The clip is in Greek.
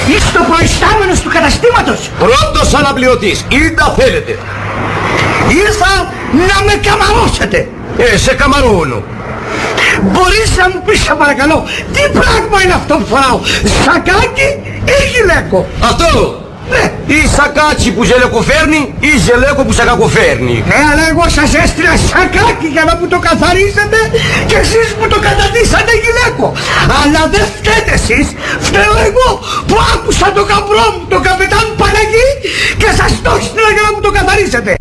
Είστε ο προϊστάμενος του καταστήματος. Πρώτος αναπληρωτής, είτε θέλετε. Ήρθα να με καμαρώσετε. Σε καμαρώνω. Μπορείς να μου πεις σε παρακαλώ, τι πράγμα είναι αυτό που φοράω, σακάκι ή γυλαίκο? Αυτό! Ναι. Ή σακάτσι που ζελεκοφέρνει ή ζελέκο που σακακοφέρνει. Αλλά εγώ σας έστειλα σακάκι για να μου το καθαρίσετε και εσείς μου το καταντήσατε γυλαίκο. Αλλά δεν φταίτε εσείς, φταίω εγώ που άκουσα το καμπρό μου, τον καπετάν Παναγί, και σας το έστειλα για να μου το καθαρίσετε.